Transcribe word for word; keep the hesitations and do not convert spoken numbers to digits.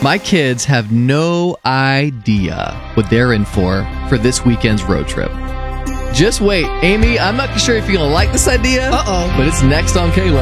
My kids have no idea what they're in for for this weekend's road trip. Just wait. Amy, I'm not sure if you're going to like this idea, Uh-oh. but it's next on K-Lo.